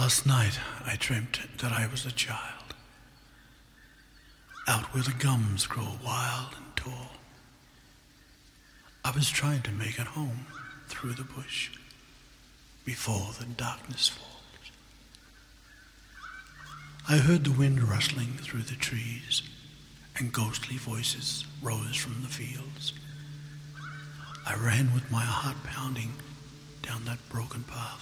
Last night I dreamt that I was a child, out where the gums grow wild and tall. I was trying to make it home through the bush before the darkness falls. I heard the wind rustling through the trees, and ghostly voices rose from the fields. I ran with my heart pounding down that broken path.